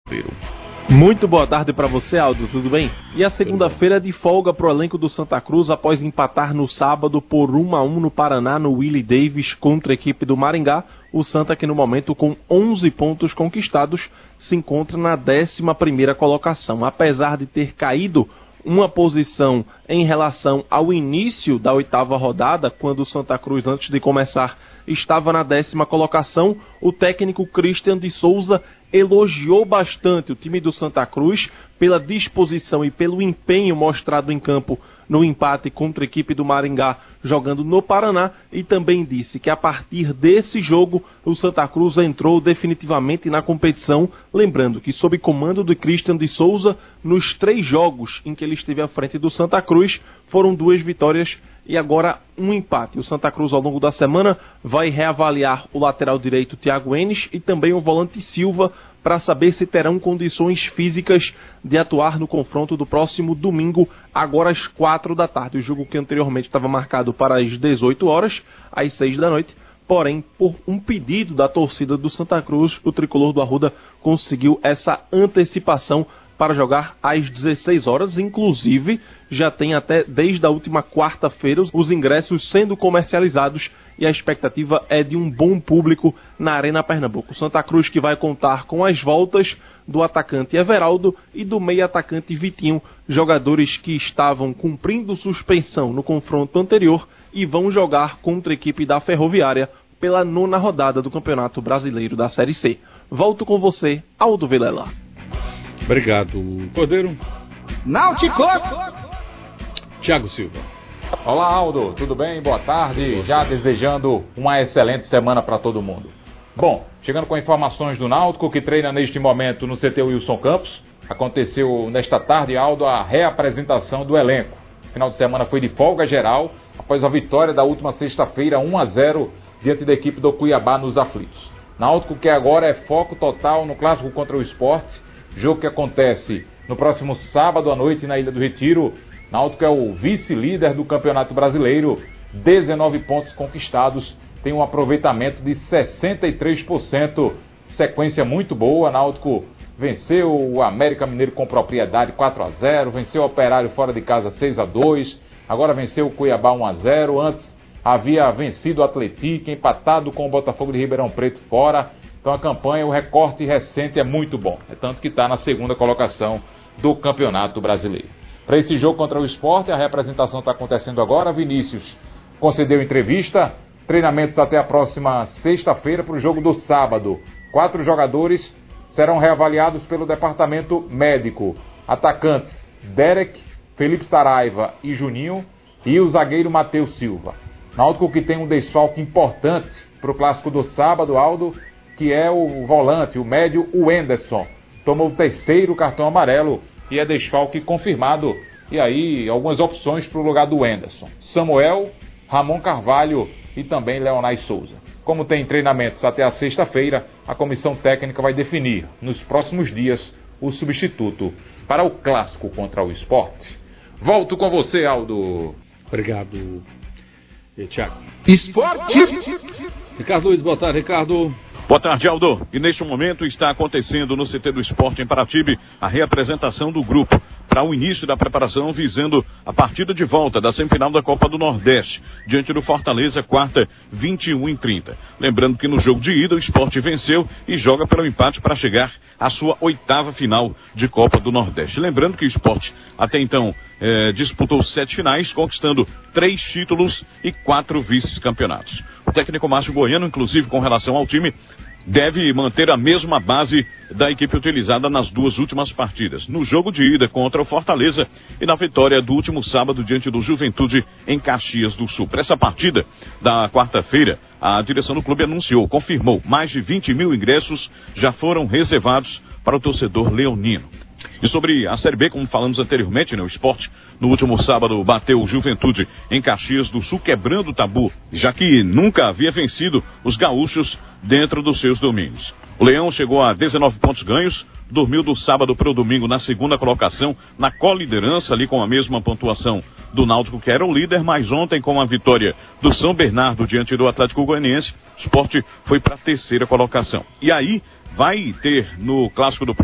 Muito boa tarde para você, Aldo, tudo bem? E a segunda-feira é de folga pro elenco do Santa Cruz após empatar no sábado por 1-1 no Paraná, no Willie Davis, contra a equipe do Maringá. O Santa, que no momento com 11 pontos conquistados, se encontra na 11ª colocação. Apesar de ter caído uma posição em relação ao início da 8ª rodada, quando o Santa Cruz, antes de começar, estava na 10ª colocação, o técnico Christian de Souza elogiou bastante o time do Santa Cruz pela disposição e pelo empenho mostrado em campo no empate contra a equipe do Maringá jogando no Paraná, e também disse que a partir desse jogo o Santa Cruz entrou definitivamente na competição, lembrando que sob comando do Christian de Souza, nos 3 jogos em que ele esteve à frente do Santa Cruz, foram 2 vitórias e agora um empate. O Santa Cruz, ao longo da semana, vai reavaliar o lateral direito Thiago Enes e também o volante Silva para saber se terão condições físicas de atuar no confronto do próximo domingo, agora às 4 da tarde. O jogo que anteriormente estava marcado para as 18 horas, às 6 da noite. Porém, por um pedido da torcida do Santa Cruz, o tricolor do Arruda conseguiu essa antecipação para jogar às 16 horas, inclusive já tem até desde a última quarta-feira os ingressos sendo comercializados e a expectativa é de um bom público na Arena Pernambuco. Santa Cruz que vai contar com as voltas do atacante Everaldo e do meio-atacante Vitinho, jogadores que estavam cumprindo suspensão no confronto anterior e vão jogar contra a equipe da Ferroviária pela 9ª rodada do Campeonato Brasileiro da Série C. Volto com você, Aldo Vilela. Obrigado, Cordeiro. Náutico! Thiago Silva. Olá, Aldo, tudo bem? Boa tarde. Já desejando uma excelente semana para todo mundo. Bom, chegando com informações do Náutico, que treina neste momento no CT Wilson Campos. Aconteceu nesta tarde, Aldo, a reapresentação do elenco. Final de semana foi de folga geral, após a vitória da última sexta-feira, 1-0, diante da equipe do Cuiabá nos aflitos. Náutico que agora é foco total no clássico contra o Sport, jogo que acontece no próximo sábado à noite na Ilha do Retiro. Náutico é o vice-líder do Campeonato Brasileiro, 19 pontos conquistados, tem um aproveitamento de 63%, sequência muito boa. Náutico venceu o América Mineiro com propriedade 4-0, venceu o Operário fora de casa 6-2, agora venceu o Cuiabá 1-0, antes havia vencido o Atlético, empatado com o Botafogo de Ribeirão Preto fora. Então a campanha, o recorte recente é muito bom, é tanto que está na 2ª colocação do Campeonato Brasileiro. Para esse jogo contra o Sport, a representação está acontecendo agora. Vinícius concedeu entrevista, treinamentos até a próxima sexta-feira para o jogo do sábado. 4 jogadores serão reavaliados pelo departamento médico. Atacantes Derek, Felipe Saraiva e Juninho, e o zagueiro Matheus Silva. Náutico que tem um desfalque importante para o clássico do sábado, Aldo, que é o volante, o médio, o Enderson. Tomou o 3º cartão amarelo e é desfalque confirmado. E aí, algumas opções para o lugar do Enderson: Samuel, Ramon Carvalho e também Leonais Souza. Como tem treinamentos até a sexta-feira, a comissão técnica vai definir, nos próximos dias, o substituto para o clássico contra o Sport. Volto com você, Aldo. Obrigado, Thiago. Esporte! Ricardo Luiz, boa tarde, Ricardo. Boa tarde, Aldo. E neste momento está acontecendo no CT do Esporte em Paratibe a reapresentação do grupo para o início da preparação visando a partida de volta da semifinal da Copa do Nordeste, diante do Fortaleza, quarta, 21h30. Lembrando que no jogo de ida o Sport venceu e joga pelo empate para chegar à sua 8ª final de Copa do Nordeste. Lembrando que o Sport até então disputou 7 finais, conquistando 3 títulos e 4 vice-campeonatos. O técnico Márcio Goiano, inclusive com relação ao time, deve manter a mesma base da equipe utilizada nas 2 últimas partidas, no jogo de ida contra o Fortaleza e na vitória do último sábado diante do Juventude em Caxias do Sul. Para essa partida da quarta-feira, a direção do clube confirmou, mais de 20 mil ingressos já foram reservados para o torcedor leonino. E sobre a Série B, como falamos anteriormente, o Sport no último sábado bateu o Juventude em Caxias do Sul, quebrando o tabu, já que nunca havia vencido os gaúchos dentro dos seus domínios. O Leão chegou a 19 pontos ganhos, dormiu do sábado para o domingo na 2ª colocação, na co-liderança ali com a mesma pontuação do Náutico, que era o líder, mas ontem com a vitória do São Bernardo diante do Atlético Goianiense, o Sport foi para a 3ª colocação. E aí vai ter no clássico do